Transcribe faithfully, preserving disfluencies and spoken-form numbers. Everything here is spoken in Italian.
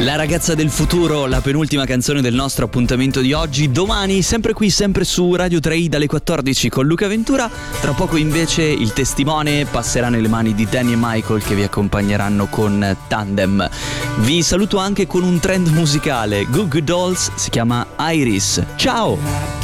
La ragazza del futuro, la penultima canzone del nostro appuntamento di oggi. Domani, sempre qui, sempre su Radio tre dalle quattordici con Luca Ventura. Tra poco invece il testimone passerà nelle mani di Danny e Michael, che vi accompagneranno con Tandem. Vi saluto anche con un trend musicale. Goo Goo Dolls, si chiama Iris. Ciao!